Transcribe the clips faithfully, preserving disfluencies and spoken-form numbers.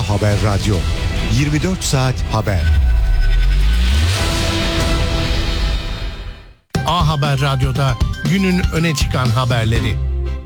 A Haber Radyo, yirmi dört saat haber. A Haber Radyo'da günün öne çıkan haberleri.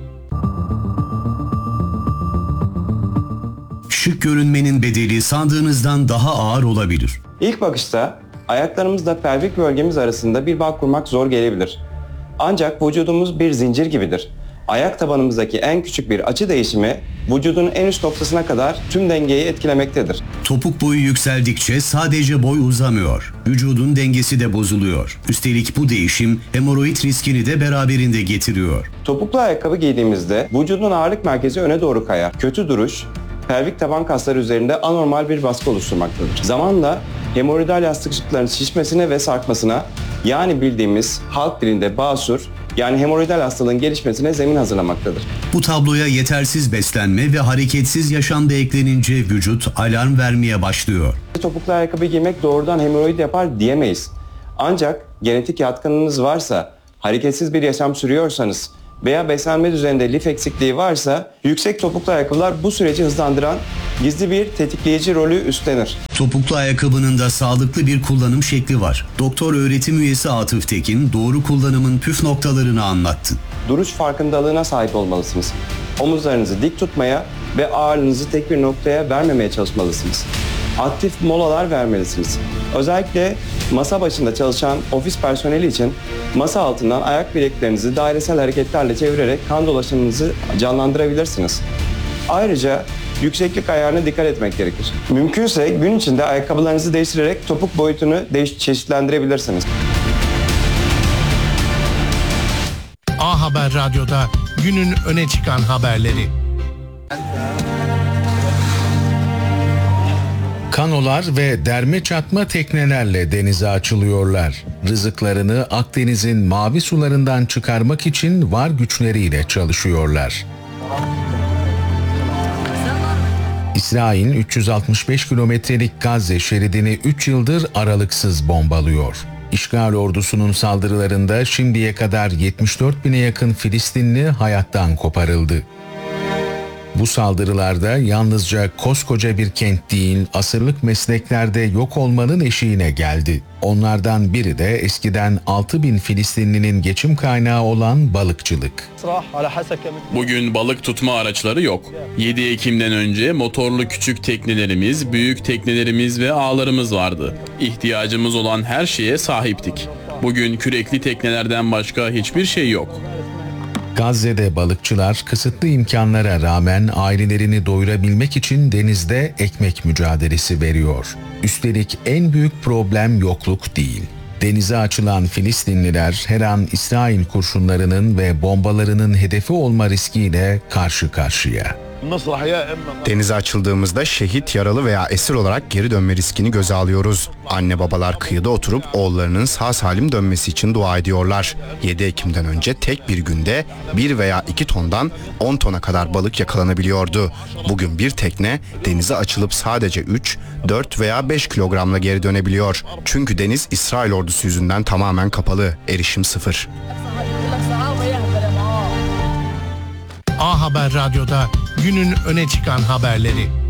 Şık görünmenin bedeli sandığınızdan daha ağır olabilir. İlk bakışta ayaklarımızla pelvik bölgemiz arasında bir bağ kurmak zor gelebilir. Ancak vücudumuz bir zincir gibidir. Ayak tabanımızdaki en küçük bir açı değişimi vücudun en üst noktasına kadar tüm dengeyi etkilemektedir. Topuk boyu yükseldikçe sadece boy uzamıyor. Vücudun dengesi de bozuluyor. Üstelik bu değişim hemoroid riskini de beraberinde getiriyor. Topuklu ayakkabı giydiğimizde vücudun ağırlık merkezi öne doğru kayar. Kötü duruş, pelvik taban kasları üzerinde anormal bir baskı oluşturmaktadır. Zamanla hemoroidal yastıkçıkların şişmesine ve sarkmasına, yani bildiğimiz halk dilinde basur, yani hemoroidal hastalığın gelişmesine zemin hazırlamaktadır. Bu tabloya yetersiz beslenme ve hareketsiz yaşam da eklenince vücut alarm vermeye başlıyor. Topuklu ayakkabı giymek doğrudan hemoroid yapar diyemeyiz. Ancak genetik yatkınlığınız varsa, hareketsiz bir yaşam sürüyorsanız veya beslenme düzeninde lif eksikliği varsa yüksek topuklu ayakkabılar bu süreci hızlandıran gizli bir tetikleyici rolü üstlenir. Topuklu ayakkabının da sağlıklı bir kullanım şekli var. Doktor öğretim üyesi Atıf Tekin doğru kullanımın püf noktalarını anlattı. Duruş farkındalığına sahip olmalısınız. Omuzlarınızı dik tutmaya ve ağırlığınızı tek bir noktaya vermemeye çalışmalısınız. Aktif molalar vermelisiniz. Özellikle masa başında çalışan ofis personeli için masa altından ayak bileklerinizi dairesel hareketlerle çevirerek kan dolaşımınızı canlandırabilirsiniz. Ayrıca yükseklik ayarına dikkat etmek gerekir. Mümkünse gün içinde ayakkabılarınızı değiştirerek topuk boyutunu değiş- çeşitlendirebilirsiniz. A Haber Radyo'da günün öne çıkan haberleri. Kanolar ve derme çatma teknelerle denize açılıyorlar. Rızıklarını Akdeniz'in mavi sularından çıkarmak için var güçleriyle çalışıyorlar. İsrail üç yüz altmış beş kilometrelik Gazze şeridini üç yıldır aralıksız bombalıyor. İşgal ordusunun saldırılarında şimdiye kadar yetmiş dört bine yakın Filistinli hayattan koparıldı. Bu saldırılarda yalnızca koskoca bir kent değil, asırlık mesleklerde yok olmanın eşiğine geldi. Onlardan biri de eskiden altı bin Filistinlinin geçim kaynağı olan balıkçılık. Bugün balık tutma araçları yok. yedi Ekim'den önce motorlu küçük teknelerimiz, büyük teknelerimiz ve ağlarımız vardı. İhtiyacımız olan her şeye sahiptik. Bugün kürekli teknelerden başka hiçbir şey yok. Gazze'de balıkçılar kısıtlı imkanlara rağmen ailelerini doyurabilmek için denizde ekmek mücadelesi veriyor. Üstelik en büyük problem yokluk değil. Denize açılan Filistinliler her an İsrail kurşunlarının ve bombalarının hedefi olma riskiyle karşı karşıya. Denize açıldığımızda şehit, yaralı veya esir olarak geri dönme riskini göze alıyoruz. Anne babalar kıyıda oturup oğullarının sağ salim dönmesi için dua ediyorlar. yedi Ekim'den önce tek bir günde bir veya iki tondan on tona kadar balık yakalanabiliyordu. Bugün bir tekne denize açılıp sadece üç, dört veya beş kilogramla geri dönebiliyor. Çünkü deniz İsrail ordusu yüzünden tamamen kapalı, erişim sıfır. A Haber Radyo'da günün öne çıkan haberleri.